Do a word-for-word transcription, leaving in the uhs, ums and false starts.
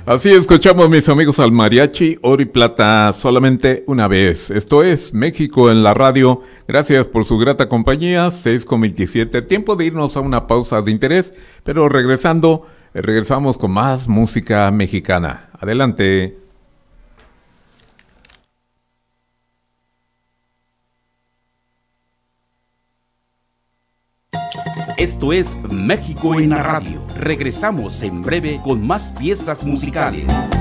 Así escuchamos, mis amigos, al mariachi Oro y Plata solamente una vez. Esto es México en la radio. Gracias por su grata compañía. seis con veintisiete. Tiempo de irnos a una pausa de interés, pero regresando, eh, regresamos con más música mexicana. Adelante. Esto es México en la radio. Regresamos en breve con más piezas musicales.